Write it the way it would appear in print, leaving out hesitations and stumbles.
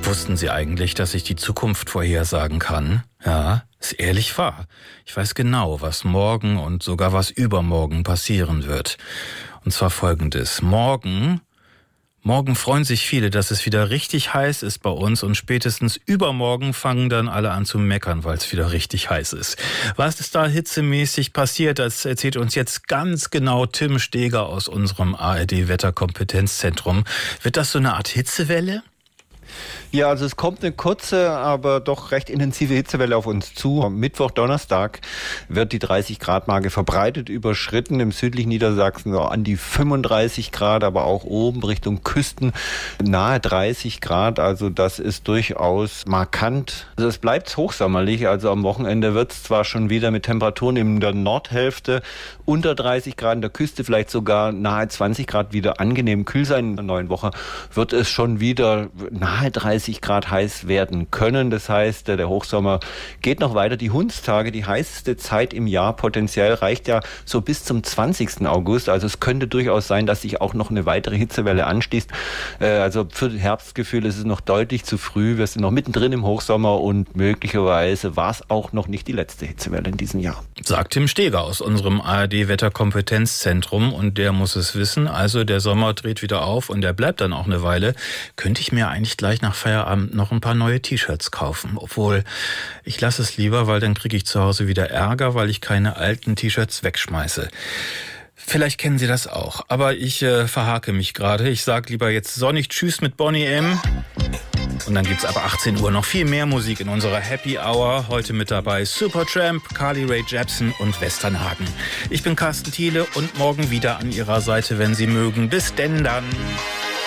Wussten Sie eigentlich, dass ich die Zukunft vorhersagen kann? Ja, ist ehrlich wahr. Ich weiß genau, was morgen und sogar was übermorgen passieren wird. Und zwar Folgendes. Morgen freuen sich viele, dass es wieder richtig heiß ist bei uns und spätestens übermorgen fangen dann alle an zu meckern, weil es wieder richtig heiß ist. Was ist da hitzemäßig passiert, das erzählt uns jetzt ganz genau Tim Steger aus unserem ARD-Wetterkompetenzzentrum. Wird das so eine Art Hitzewelle? Ja, also es kommt eine kurze, aber doch recht intensive Hitzewelle auf uns zu. Am Mittwoch, Donnerstag wird die 30-Grad-Marke verbreitet überschritten. Im südlichen Niedersachsen so an die 35 Grad, aber auch oben Richtung Küsten nahe 30 Grad. Also das ist durchaus markant. Also es bleibt hochsommerlich. Also am Wochenende wird es zwar schon wieder mit Temperaturen in der Nordhälfte unter 30 Grad, in der Küste vielleicht sogar nahe 20 Grad wieder angenehm kühl sein. In der neuen Woche wird es schon wieder nahe 30 Grad heiß werden können. Das heißt, der Hochsommer geht noch weiter. Die Hundstage, die heißeste Zeit im Jahr potenziell, reicht ja so bis zum 20. August. Also es könnte durchaus sein, dass sich auch noch eine weitere Hitzewelle anschließt. Also für Herbstgefühl ist es noch deutlich zu früh. Wir sind noch mittendrin im Hochsommer und möglicherweise war es auch noch nicht die letzte Hitzewelle in diesem Jahr. Sagt Tim Steger aus unserem ARD-Wetterkompetenzzentrum und der muss es wissen. Also der Sommer dreht wieder auf und der bleibt dann auch eine Weile. Könnte ich mir eigentlich gleich nach Feierabend noch ein paar neue T-Shirts kaufen. Obwohl, ich lasse es lieber, weil dann kriege ich zu Hause wieder Ärger, weil ich keine alten T-Shirts wegschmeiße. Vielleicht kennen Sie das auch, aber ich verhake mich gerade. Ich sage lieber jetzt sonnig Tschüss mit Boney M. Und dann gibt's ab 18 Uhr noch viel mehr Musik in unserer Happy Hour. Heute mit dabei Supertramp, Carly Rae Jepsen und Westernhagen. Ich bin Carsten Thiele und morgen wieder an Ihrer Seite, wenn Sie mögen. Bis denn dann.